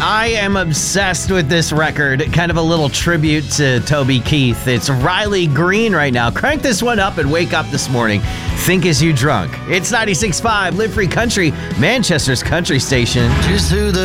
I am obsessed with this record. Kind of a little tribute to Toby Keith. It's Riley Green right now. Crank this one up and wake up this morning. Think As You Drunk. It's 96.5 Live Free Country, Manchester's country station. Just through the